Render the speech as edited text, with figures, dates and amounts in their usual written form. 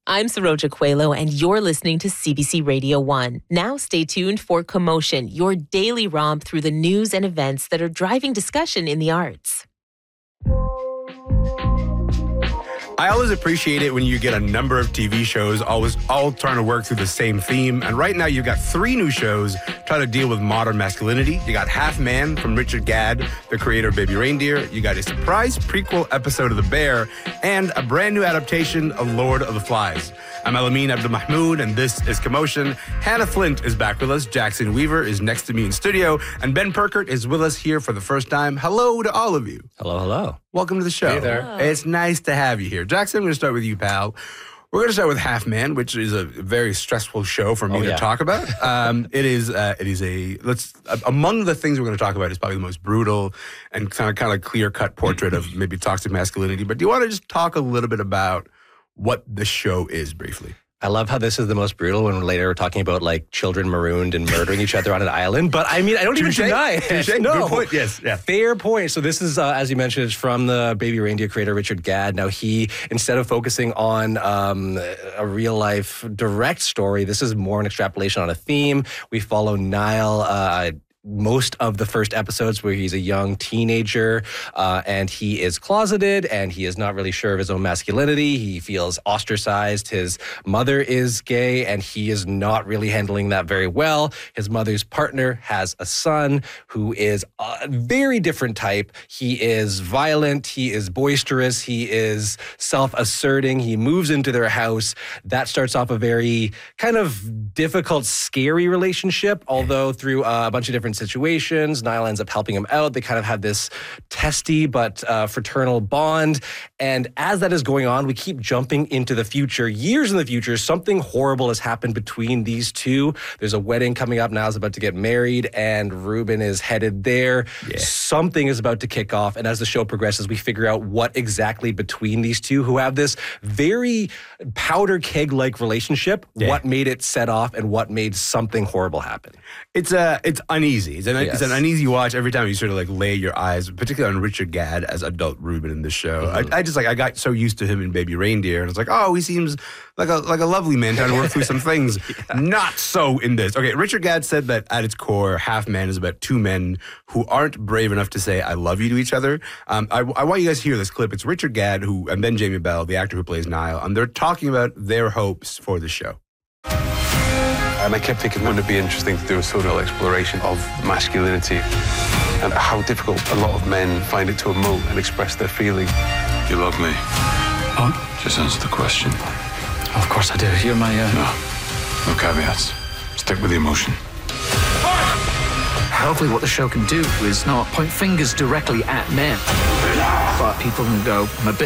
I'm Saroja Coelho, and you're listening to CBC Radio 1. Now stay tuned for Commotion, your daily romp through the news and events that are driving discussion in the arts. I always appreciate it when you get a number of TV shows all trying to work through the same theme. And right now you've got 3 new shows trying to deal with modern masculinity. You got Half Man from Richard Gadd, the creator of Baby Reindeer. You got a surprise prequel episode of The Bear and a brand new adaptation of Lord of the Flies. I'm Elamin Abdelmahmoud, and this is Commotion. Hannah Flint is back with us. Jackson Weaver is next to me in studio. And Ben Perkert is with us here for the first time. Hello to all of you. Hello, hello. Welcome to the show. Hey there. Hello. It's nice to have you here. Jackson, I'm going to start with you, pal. We're going to start with Half Man, which is a very stressful show for me to talk about. Among the things we're going to talk about is probably the most brutal and kind of clear-cut portrait of maybe toxic masculinity. But do you want to just talk a little bit about what the show is briefly? I love how this is the most brutal when later we're talking about like children marooned and murdering each other on an island. But I mean, I don't even deny it. No. Good point. Yes. Yeah. Fair point. So this is, as you mentioned, it's from the Baby Reindeer creator, Richard Gadd. Now he, instead of focusing on a real life direct story, this is more an extrapolation on a theme. We follow Niall, most of the first episodes where he's a young teenager and he is closeted and he is not really sure of his own masculinity. He feels ostracized. His mother is gay and he is not really handling that very well. His mother's partner has a son who is a very different type. He is violent. He is boisterous. He is self-asserting. He moves into their house. That starts off a very kind of difficult, scary relationship, although through a bunch of different situations, Niall ends up helping him out. They kind of have this testy but fraternal bond. And as that is going on, we keep jumping into the future. Years in the future, something horrible has happened between these two. There's a wedding coming up. Niall's about to get married and Ruben is headed there. Yeah. Something is about to kick off. And as the show progresses, we figure out what exactly between these two who have this very powder keg-like relationship, what made it set off and what made something horrible happen. It's uneasy. It's an uneasy watch every time you sort of like lay your eyes, particularly on Richard Gadd as adult Ruben in this show. I got so used to him in Baby Reindeer, and it's like, oh, he seems like a lovely man trying to work through some things. Not so in this. Okay, Richard Gadd said that at its core, Half Man is about 2 men who aren't brave enough to say "I love you" to each other. I want you guys to hear this clip. It's Richard Gadd and then Jamie Bell, the actor who plays Niall, and they're talking about their hopes for the show. And I kept thinking, wouldn't it be interesting to do a social exploration of masculinity and how difficult a lot of men find it to emote and express their feelings. You love me? Oh, just answer the question. Of course I do. You're my... No caveats. Stick with the emotion. Hopefully what the show can do is not point fingers directly at men, but people can go, I'm a bit